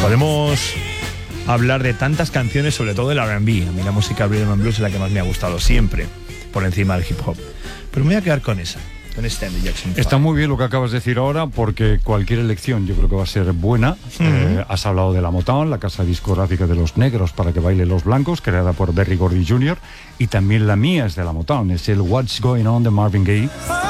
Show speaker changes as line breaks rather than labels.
Podemos hablar de tantas canciones, sobre todo del R&B. A mí la música rhythm and blues es la que más me ha gustado siempre, por encima del hip hop. Pero me voy a quedar con esa, con Stand the Jackson 5.
Está muy bien lo que acabas de decir ahora, porque cualquier elección yo creo que va a ser buena. Has hablado de la Motown, la casa discográfica de los negros para que bailen los blancos, creada por Berry Gordy Jr., y también la mía es de la Motown, es el What's Going On de Marvin Gaye.